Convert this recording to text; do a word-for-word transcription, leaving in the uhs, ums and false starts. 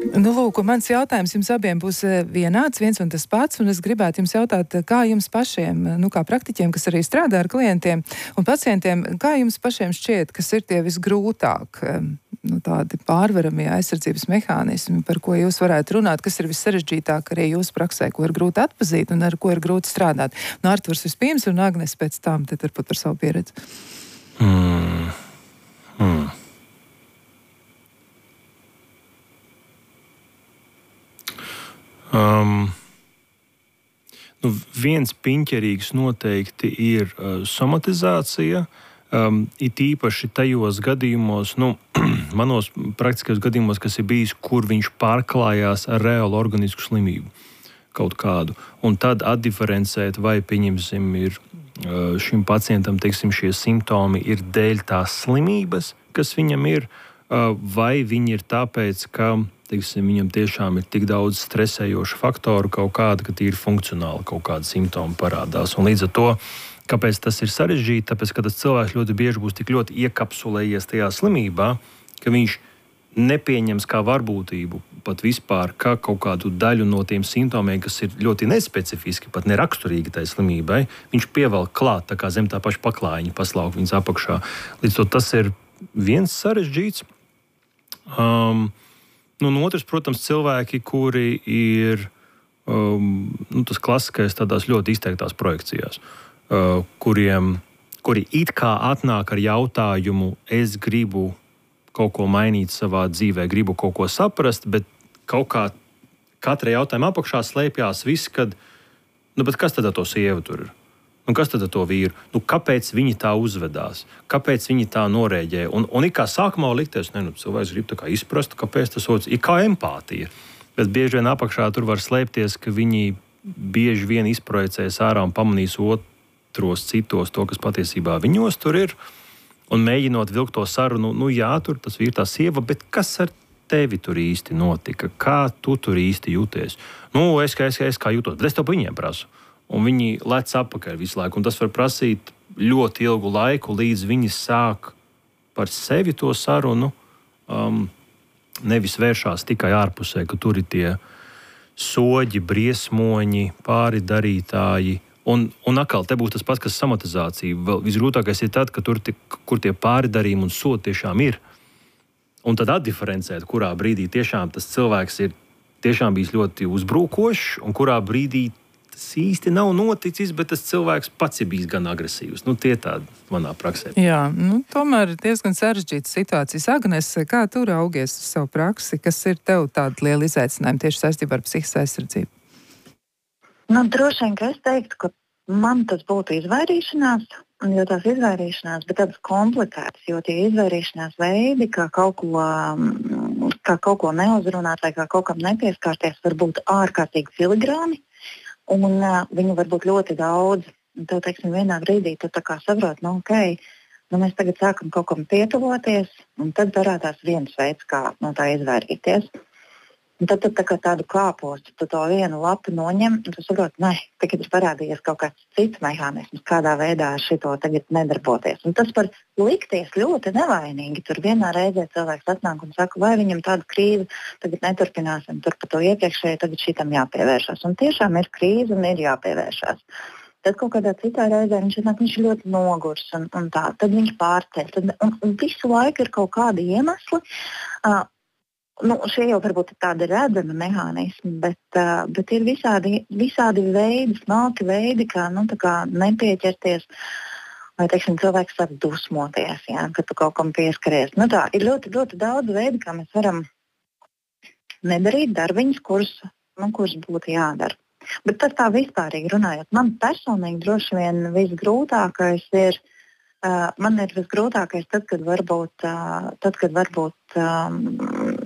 Nu, lūk, mans jautājums jums abiem būs vienāds, viens un tas pats, un es gribētu jums jautāt, kā jums pašiem, nu, kā praktiķiem, kas arī strādā ar klientiem un pacientiem, kā jums pašiem šķiet, kas ir tie visgrūtāk, nu, tādi pārveramie aizsardzības mehānismi, par ko jūs varētu runāt, kas ir vissarežģītāk arī jūsu praksē, ko ir grūti atpazīt un ar ko ir grūti strādāt. Nu, Arturs vispirms un Agnes pēc tam, tad varbūt par savu pieredzi. Hmm. Hmm. Um, nu, viens piņķerīgs noteikti ir uh, somatizācija, um, it īpaši tajos gadījumos, nu, manos praktiskajos gadījumos, kas ir bijis, kur viņš pārklājās ar reālu organisku slimību kaut kādu. Un tad atdiferencēt, vai, pieņemsim, ir uh, šim pacientam, teiksim, šie simptomi ir dēļ tās slimības, kas viņam ir, uh, vai viņi ir tāpēc, ka teiksim, viņam tiešām ir tik daudz stresējošu faktoru kaut kāda, ka tīri funkcionāli kaut kāda simptoma parādās. Un līdz ar to, kāpēc tas ir sarežģīti, tāpēc, ka tas cilvēks ļoti bieži būs tik ļoti iekapsulējies tajā slimībā, ka viņš nepieņems kā varbūtību pat vispār, ka kaut kādu daļu no tiem simptomiem, kas ir ļoti nespecifiski, pat neraksturīgi tai slimībai, viņš pievelk klāt, tā kā zem tā paša paklājiņa paslauk viņas apakšā. Līdz to tas ir viens sarežģīts. Um, Nu, un otrs, protams, cilvēki, kuri ir um, nu, tas klasiskais tādās ļoti izteiktās projekcijās, uh, kuriem, kuri it kā atnāk ar jautājumu, es gribu kaut ko mainīt savā dzīvē, gribu kaut ko saprast, bet kaut kā katra jautājuma apakšā slēpjās viss, kad, nu, bet kas tad ar to sievu tur ir? Nu, kas tad ar to vīru? Nu, kāpēc viņi tā uzvedās? Kāpēc viņi tā norēģē? Un, un it kā sākumā likties, ne, nu, cilvēks grib tā kā izprast, kāpēc tas otrs ir kā empātija. Bet bieži vien apakšā tur var slēpties, ka viņi bieži vien izprojicēs ārā un pamanīs otros citos to, kas patiesībā viņos tur ir. Un mēģinot vilkt to sarunu, nu jā, tur tas ir tā sieva, bet kas ar tevi tur īsti notika? Kā tu tur īsti jūties? Nu, es kā, es, es kā jūtos, bet es tev pa viņiem prasu. Un viņi lec atpakaļ visu laiku. Un tas var prasīt ļoti ilgu laiku, līdz viņi sāk par sevi to sarunu. Um, nevis vēršās tikai ārpusē, ka tur ir tie soģi, briesmoņi, pāri darītāji. Un, un atkal, te būs tas pats, kas somatizācija. Vēl visgrūtākais ir tad, ka tur tie, kur tie pāri darījumi un sodi tiešām ir. Un tad atdiferencēt, kurā brīdī tiešām tas cilvēks ir tiešām bijis ļoti uzbrukošs un kurā brīdī tas īsti nav noticis, bet tas cilvēks pats ir bijis gan agresīvs. Nu, tie tādi manā praksē. Jā, nu, tomēr diezgan sarežģītas situācijas. Agnes, kā tu raugies uz savu praksi? Kas ir tev tādi lieli izaicinājumi tieši saistībā ar psihiskās aizsardzību? Nu, droši vien, ka es teiktu, ka man tas būtu izvairīšanās, jo tās izvairīšanās, bet tādas komplicētas, jo tie izvairīšanās veidi, kā kaut ko, kā kaut ko neuzrunāt vai kā kaut kam nepieskārties, var būt ārkārtīgi filigrāni. Un uh, viņu var būt ļoti daudz. Un tev, teiksim, vienā brīdī tu tā kā saproti, nu, ok, nu, mēs tagad sākam kaut kam pietuvoties, un tad parādās viens veids, kā no tā izvairīties. Un tad tu tā kā tādu kāpostu, tu to vienu lapu noņem, un tu saproti, nē, tagad ir parādījies kaut kāds cits mehānisms, kādā veidā ar šito tagad nedarboties. Un tas var likties ļoti nevainīgi. Tur vienā reizē cilvēks atnāk un saka, vai viņam tāda krīze, tagad neturpināsim tur pa to iepriekšēju, tagad šitam jāpievēršās. Un tiešām ir krīze un ir jāpievēršās. Tad kaut kādā citā reizē viņš, nāk, viņš ir ļoti nogurs un, un tā, tad viņš pārceļ. Tad, un, un visu laiku ir kaut kādi iemesli. Uh, Nu, šie jau varbūt ir tādi redzami mehānismi, bet, uh, bet ir visādi, visādi veidi, smalki veidi, kā, nu, kā nepieķerties. Vai, teiksim, cilvēks sāk dusmoties, jā, kad tu kaut kam pieskaries. Nu, tā, ir ļoti, ļoti daudz veidu, kā mēs varam nedarīt darbiņus, kurus, nu, kurus būtu jādara. Bet tas tā vispārīgi runājot. Man personīgi droši vien visgrūtākais ir, uh, man ir visgrūtākais tad, kad varbūt, uh, tad, kad varbūt um,